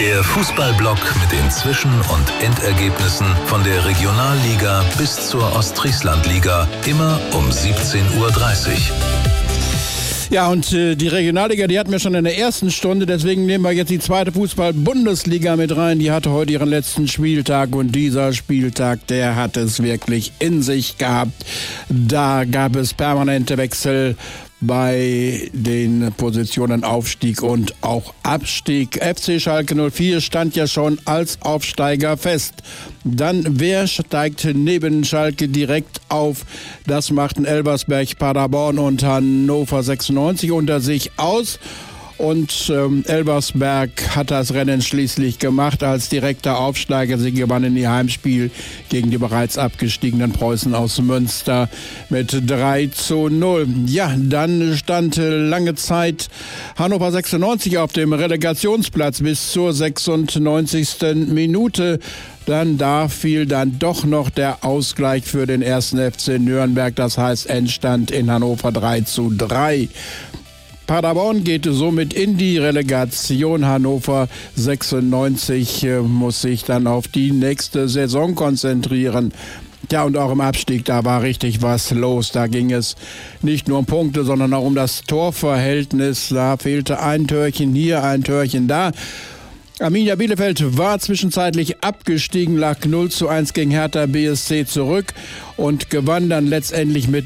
Der Fußballblock mit den Zwischen- und Endergebnissen von der Regionalliga bis zur Ostfrieslandliga immer um 17:30 Uhr. Ja, und die Regionalliga, die hatten wir schon in der ersten Stunde, deswegen nehmen wir jetzt die zweite Fußball-Bundesliga mit rein. Die hatte heute ihren letzten Spieltag und dieser Spieltag, der hat es wirklich in sich gehabt. Da gab es permanente Wechsel bei den Positionen Aufstieg und auch Abstieg. FC Schalke 04 stand ja schon als Aufsteiger fest. Dann, wer steigt neben Schalke direkt auf? Das machten Elversberg, Paderborn und Hannover 96 unter sich aus. Und Elversberg hat das Rennen schließlich gemacht als direkter Aufsteiger. Sie gewannen ihr Heimspiel gegen die bereits abgestiegenen Preußen aus Münster mit 3:0. Ja, dann stand lange Zeit Hannover 96 auf dem Relegationsplatz bis zur 96. Minute. Da fiel dann doch noch der Ausgleich für den 1. FC Nürnberg. Das heißt, Endstand in Hannover 3:3. Paderborn geht somit in die Relegation. Hannover 96 muss sich dann auf die nächste Saison konzentrieren. Ja, und auch im Abstieg, da war richtig was los. Da ging es nicht nur um Punkte, sondern auch um das Torverhältnis. Da fehlte ein Törchen hier, ein Törchen da. Arminia Bielefeld war zwischenzeitlich abgestiegen, lag 0:1 gegen Hertha BSC zurück und gewann dann letztendlich mit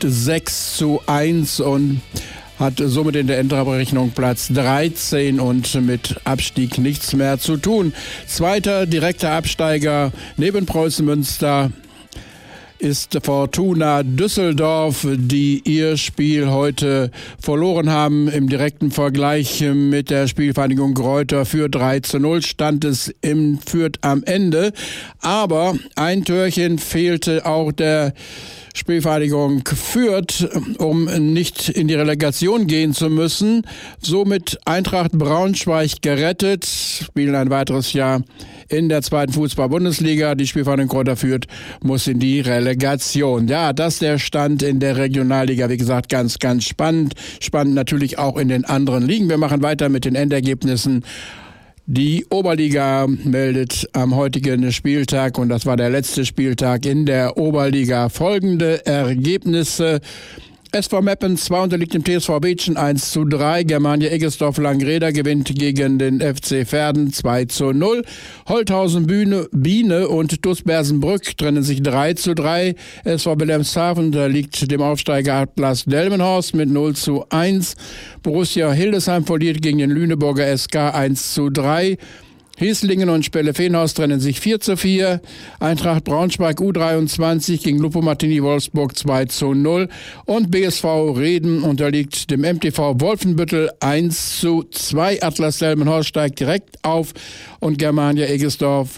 6:1 und hat somit in der Endabrechnung Platz 13 und mit Abstieg nichts mehr zu tun. Zweiter direkter Absteiger neben Preußen Münster ist Fortuna Düsseldorf, die ihr Spiel heute verloren haben. Im direkten Vergleich mit der Spielvereinigung Greuther für 3:0 stand es im Fürth am Ende. Aber ein Törchen fehlte auch der Spielvereinigung Fürth, um nicht in die Relegation gehen zu müssen. Somit Eintracht Braunschweig gerettet, spielen ein weiteres Jahr in der zweiten Fußball-Bundesliga. Die Spielvereinigung Greuther Fürth muss in die Relegation. Ja, das ist der Stand in der Regionalliga. Wie gesagt, ganz, ganz spannend. Spannend natürlich auch in den anderen Ligen. Wir machen weiter mit den Endergebnissen. Die Oberliga meldet am heutigen Spieltag, und das war der letzte Spieltag in der Oberliga, folgende Ergebnisse. SV Meppen 2 unterliegt dem TSV Beetschen 1:3. Germania Egestorf Langreda gewinnt gegen den FC Verden 2:0. Holthausen Biene und TuS Bersenbrück trennen sich 3:3. SV Wilhelmshaven unterliegt dem Aufsteiger Atlas Delmenhorst mit 0:1. Borussia Hildesheim verliert gegen den Lüneburger SK 1:3. Hieslingen und Spelle-Feenhaus trennen sich 4:4. Eintracht Braunschweig U23 gegen Lupo Martini Wolfsburg 2:0. Und BSV Reden unterliegt dem MTV Wolfenbüttel 1:2. Atlas Delmenhorst steigt direkt auf und Germania Egestorf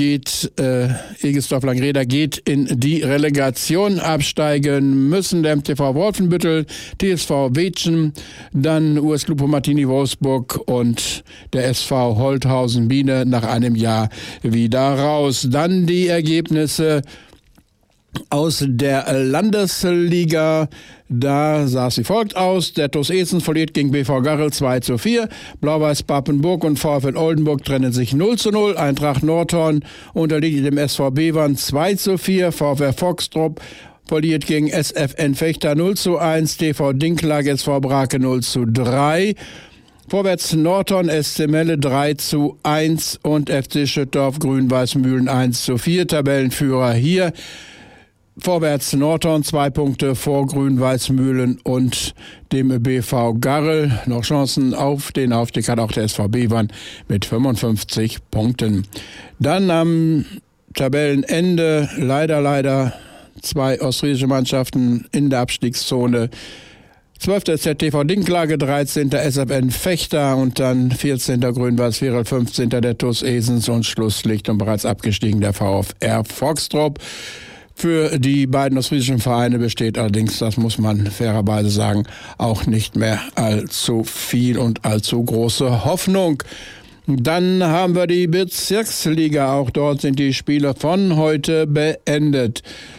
Langreda geht in die Relegation. Absteigen müssen der MTV Wolfenbüttel, TSV Beetschen, dann US Lupo Martini Wolfsburg und der SV Holthausen Biene nach einem Jahr wieder raus. Dann die Ergebnisse aus der Landesliga. Da sah es wie folgt aus. Der TuS Essen verliert gegen BV Garrel 2:4. Blau-Weiß Papenburg und VfL Oldenburg trennen sich 0:0. Eintracht Nordhorn unterliegt dem SV Bevern 2:4. VfR Foxtrop verliert gegen SFN Fechter 0:1. TV Dinklage SV Brake 0:3. Vorwärts Nordhorn, SC Melle 3:1 und FC Schüttorf Grün-Weiß Mühlen 1:4. Tabellenführer hier. Vorwärts Nordhorn 2 Punkte vor Grün-Weiß Mühlen und dem BV Garrel. Noch Chancen auf den Aufstieg hat auch der SV Bevern mit 55 Punkten. Dann am Tabellenende leider 2 ostfriesische Mannschaften in der Abstiegszone. 12. ist der TV Dinklage, 13. SFN Fechter und dann 14. Grün-Weiß Virel, 15. der TuS Esens und Schlusslicht und bereits abgestiegen der VfR Foxtrop. Für die beiden ostfriesischen Vereine besteht allerdings, das muss man fairerweise sagen, auch nicht mehr allzu viel und allzu große Hoffnung. Dann haben wir die Bezirksliga. Auch dort sind die Spiele von heute beendet.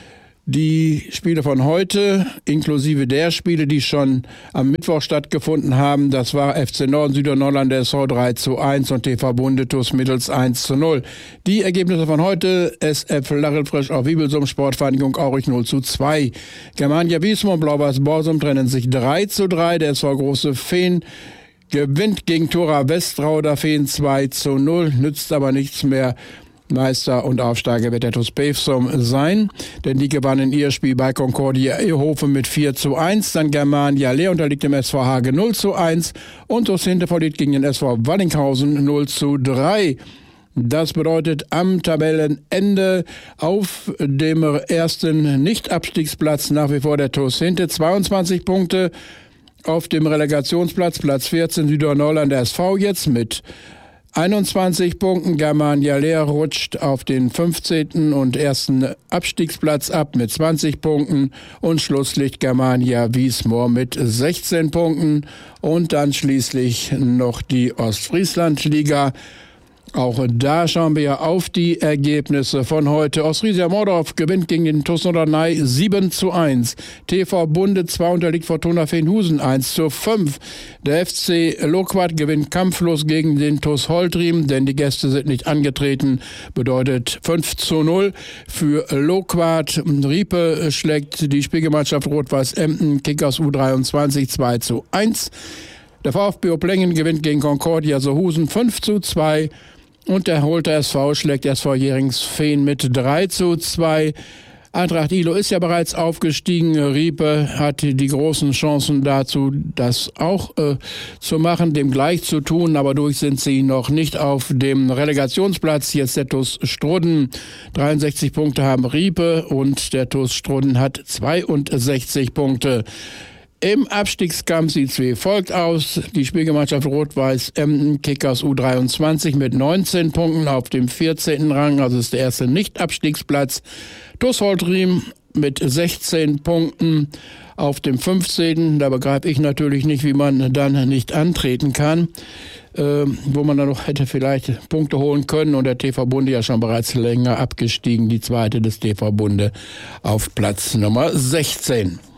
Die Spiele von heute, inklusive der Spiele, die schon am Mittwoch stattgefunden haben, das war FC Norden Süderneuland der SV 3:1 und TV Bunde TuS Mittels 1:0. Die Ergebnisse von heute: SF Lachelfrisch auf Wiebelsum, Sportvereinigung Aurich 0:2. Germania Wiesmoor und Blau-Weiß Borsum trennen sich 3:3. Der SV Große Fehn gewinnt gegen Thora Westrauder Fehn 2:0, nützt aber nichts mehr. Meister und Aufsteiger wird der TuS Bevsum sein, denn die gewannen ihr Spiel bei Concordia Ehofen mit 4:1. Dann Germania Leer unterliegt dem SV Hage 0:1 und TuS Hinterverlied gegen den SV Wallinghausen 0:3. Das bedeutet am Tabellenende auf dem ersten Nicht-Abstiegsplatz nach wie vor der TuS Hinte 22 Punkte. Auf dem Relegationsplatz, Platz 14, Süderneuland der SV jetzt mit 21 Punkten. Germania Leer rutscht auf den 15. und ersten Abstiegsplatz ab mit 20 Punkten und Schlusslicht Germania Wiesmoor mit 16 Punkten. Und dann schließlich noch die Ostfrieslandliga. Auch da schauen wir auf die Ergebnisse von heute. Ostfriesia Mordorf gewinnt gegen den TuS Norderney 7:1. TV Bunde 2 unterliegt Fortuna Feenhusen 1:5. Der FC Loquat gewinnt kampflos gegen den TuS Holtriem, denn die Gäste sind nicht angetreten. Bedeutet 5:0 für Loquat. Riepe schlägt die Spielgemeinschaft Rot-Weiß Emden Kickers U23 2:1. Der VfB Oplängen gewinnt gegen Concordia Sohusen 5:2. Und der Holter SV schlägt SV Jähringsfehn mit 3:2. Eintracht Ihlow ist ja bereits aufgestiegen. Riepe hat die großen Chancen dazu, das auch zu machen, dem gleich zu tun. Aber durch sind sie noch nicht auf dem Relegationsplatz. Jetzt der TuS Strudden. 63 Punkte haben Riepe und der TuS Strudden hat 62 Punkte. Im Abstiegskampf sieht es wie folgt aus. Die Spielgemeinschaft Rot-Weiß Emden Kickers U23 mit 19 Punkten auf dem 14. Rang, also ist der erste Nicht-Abstiegsplatz. TuS Holtriem mit 16 Punkten auf dem 15. Da begreife ich natürlich nicht, wie man dann nicht antreten kann, wo man dann noch hätte vielleicht Punkte holen können. Und der TV Bunde ja schon bereits länger abgestiegen, die zweite des TV Bunde auf Platz Nummer 16.